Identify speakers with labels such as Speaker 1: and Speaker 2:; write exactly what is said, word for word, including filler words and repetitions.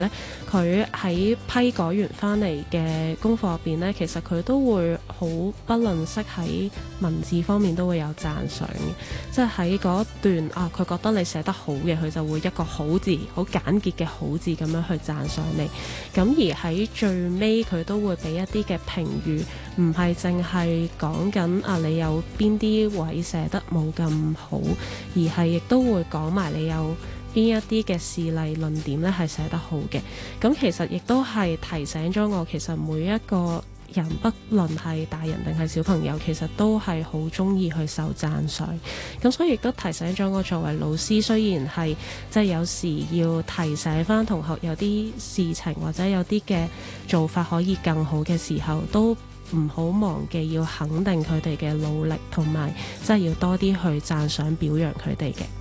Speaker 1: 咧，佢喺批改完翻嚟嘅功課入邊咧，其實佢都會好不吝嗇喺文字方面都會有讚賞嘅，即係喺嗰段啊，佢覺得你寫得好嘅，佢就會一個好字，好簡潔嘅好字咁樣去讚賞你。咁而喺最尾佢都會俾一啲嘅評語，唔係淨係講緊啊你有邊啲位寫得冇咁好，而係亦都會講埋你有邊一啲嘅事例論點咧係寫得好嘅。咁其實亦都係提醒咗我，其實每一個人不論係大人定係小朋友，其實都係好中意去受讚賞。咁所以亦都提醒咗我，作為老師雖然係即係有時要提醒翻同學有啲事情或者有啲嘅做法可以更好嘅時候，都唔好忘記要肯定佢哋嘅努力，同埋即係要多啲去讚賞表揚佢哋嘅。